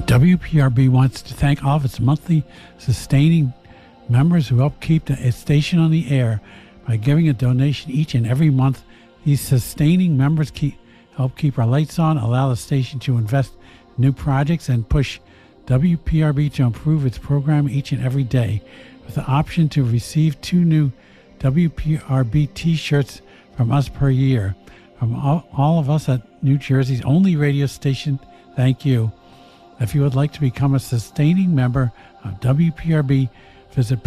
WPRB wants to thank all of its monthly sustaining members who help keep the station on the air by giving a donation each and every month. These sustaining members help keep our lights on, allow the station to invest in new projects, and push WPRB to improve its program each and every day. With the option to receive 2 new WPRB t-shirts from us per year. From all of us at New Jersey's only radio station, thank you. If you would like to become a sustaining member of WPRB, visit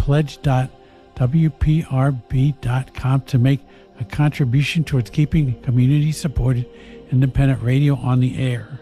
pledge.wprb.com to make a contribution towards keeping community-supported independent radio on the air.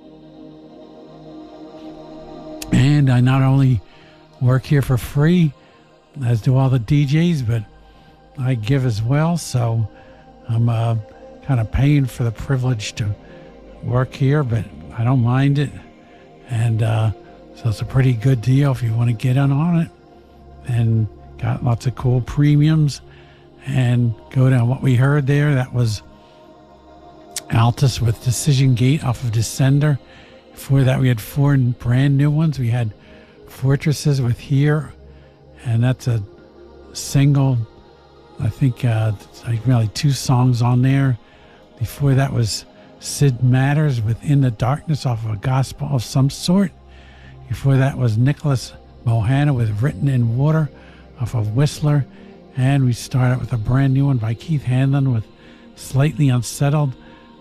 And I not only work here for free, as do all the DJs, but I give as well, so I'm kind of paying for the privilege to work here, but I don't mind it. And so it's a pretty good deal if you want to get in on it. And got lots of cool premiums. And go down what we heard there. That was Altus with Decision Gate off of Descender. Before that, we had 4 brand new ones. We had Fortresses with Here. And that's a single. I think like really 2 songs on there. Before that was Sid Matters with In the Darkness off of A Gospel of Some Sort. Before that was Nicholas Mohana with Written in Water off of Whistler. And we started with a brand new one by Keith Hanlon with Slightly Unsettled.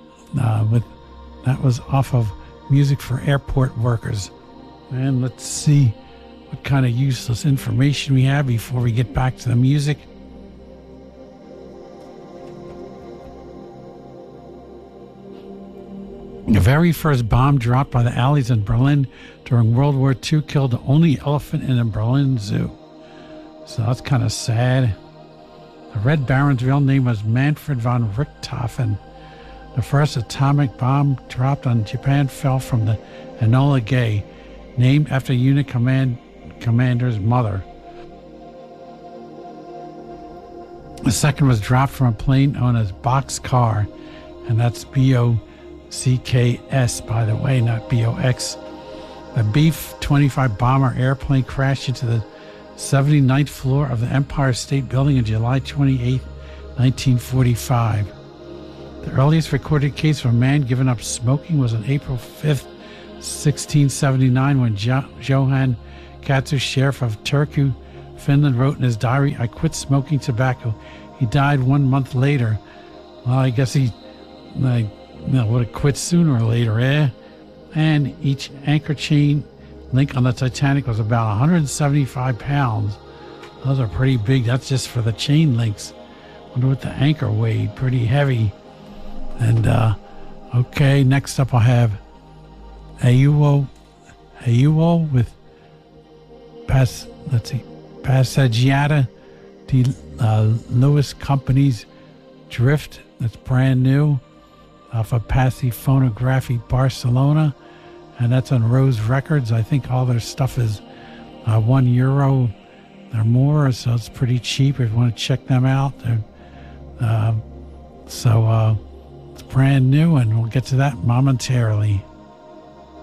That was off of Music for Airport Workers. And let's see what kind of useless information we have before we get back to the music. The very first bomb dropped by the Allies in Berlin during World War II killed the only elephant in the Berlin Zoo. So that's kind of sad. The Red Baron's real name was Manfred von Richthofen. The first atomic bomb dropped on Japan fell from the Enola Gay, named after unit commander's mother. The second was dropped from a plane known as Boxcar, and that's BOCKS, by the way, not BOX. The B-25 bomber airplane crashed into the 79th floor of the Empire State Building on July 28, 1945. The earliest recorded case of a man giving up smoking was on April 5th, 1679, when Johann Katzer, sheriff of Turku, Finland, wrote in his diary, "I quit smoking tobacco." He died 1 month later. Well, I guess he would have quit sooner or later, eh? And each anchor chain link on the Titanic was about 175 pounds. Those are pretty big. That's just for the chain links. Wonder what the anchor weighed. Pretty heavy. And, okay, next up I'll have Ayuwo with Passeggiata de Lewis Company's Drift. That's brand new off of Passy Phonography Barcelona, and that's on Rose Records. I think all their stuff is €1 or more, so it's pretty cheap if you want to check them out. It's brand new, and we'll get to that momentarily.